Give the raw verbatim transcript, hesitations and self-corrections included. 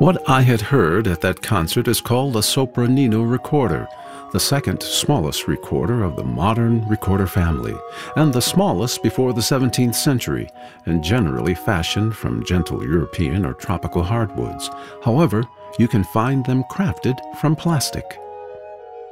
What I had heard at that concert is called a Sopranino recorder, the second smallest recorder of the modern recorder family, and the smallest before the seventeenth century, and generally fashioned from gentle European or tropical hardwoods. However, you can find them crafted from plastic.